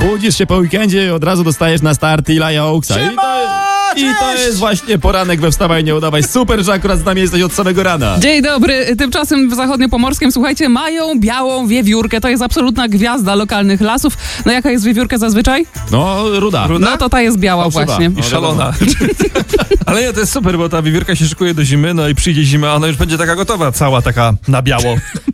Budzisz się po weekendzie i od razu dostajesz na start Ila Oaksa. I to jest właśnie poranek we Wstawaj, nie udawaj. Super, że akurat z nami jesteś od samego rana. Dzień dobry. Tymczasem w zachodniopomorskim, słuchajcie, mają białą wiewiórkę. To jest absolutna gwiazda lokalnych lasów. No jaka jest wiewiórka zazwyczaj? No, ruda. No to ta jest biała właśnie. I szalona. Ale nie, to jest super, bo ta wiewiórka się szykuje do zimy, no i przyjdzie zima, ona już będzie taka gotowa, cała taka na biało.